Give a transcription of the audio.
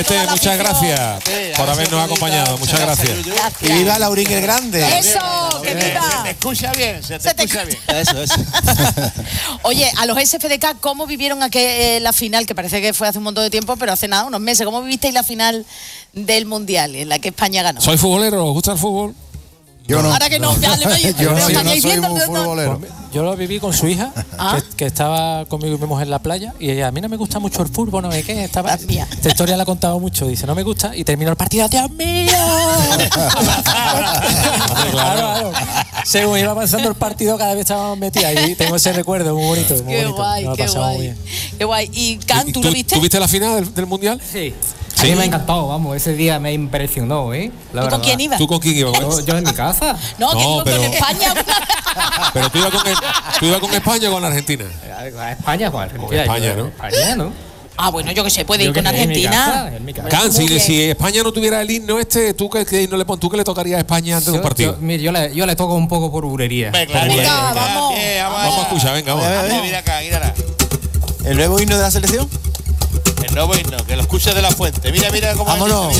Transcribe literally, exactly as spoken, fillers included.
Este, muchas gracias por habernos acompañado. Muchas gracias. Y viva Laurín el Grande. Eso, que viva. Se te escucha bien, se te Se te escucha bien. Eso, eso. Oye, a los S F D K, ¿cómo vivieron aquel, eh, la final? Que parece que fue hace un montón de tiempo, pero hace nada, unos meses. ¿Cómo vivisteis la final del Mundial en la que España ganó? ¿Soy futbolero? ¿Os gusta el fútbol? Yo no. Ahora que no, ya le voy- Yo me no, yo no estaríais soy viendo, muy pero no- futbolero. Yo lo viví con su hija, Ah. que, que estaba conmigo y mi mujer en la playa, y ella, a mí no me gusta mucho el fútbol, no sé qué, estaba... La mía. Esta historia la ha contado mucho, dice, no me gusta, y terminó el partido, ¡Dios mío! claro, claro. Según iba pasando el partido, cada vez estábamos metidas, y tengo ese recuerdo muy bonito, muy Qué bonito. guay, Nos lo qué pasamos muy guay. bien. Qué guay. ¿Y Can, tú ¿Tú, lo viste? ¿tú viste la final del, del Mundial? Sí. Sí. A mí me ha encantado, vamos, ese día me impresionó, ¿eh? La ¿Tú con verdad. quién ibas? ¿Tú con quién ibas? Yo, yo en mi casa. No, que No, digo pero- con España. Pero tú ibas con, el- tú ibas con España o con Argentina. A España, Juan. Con España, ¿no? España, ¿no? Ah, bueno, yo que sé, puede Yo ir que con sé, en mi Argentina. casa, en mi casa. Can, Muy si, bien. si España no tuviera el himno este, ¿tú qué, qué himno le pon- ¿tú qué le tocarías a España antes de un Yo, partido? yo, mire, yo le, yo le toco un poco por bulería. Venga, Venga, venga, vamos. bien, Vamos a escuchar, venga, vamos. A ver, a ver. Mira, mira acá, mira. ¿El nuevo himno de la selección? El nuevo himno, que lo escuches de la fuente. Mira, mira cómo Vámonos. empieza,